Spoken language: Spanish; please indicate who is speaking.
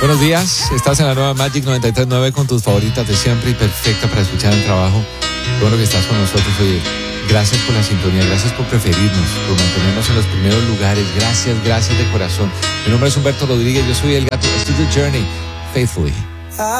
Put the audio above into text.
Speaker 1: Buenos días, estás en la nueva Magic 93.9 con tus favoritas de siempre y perfecta para escuchar el trabajo. Qué bueno que estás con nosotros, oye. Gracias por la sintonía, gracias por preferirnos, por mantenernos en los primeros lugares. Gracias de corazón. Mi nombre es Humberto Rodríguez, yo soy el gato. Esto es The Journey, Faithfully.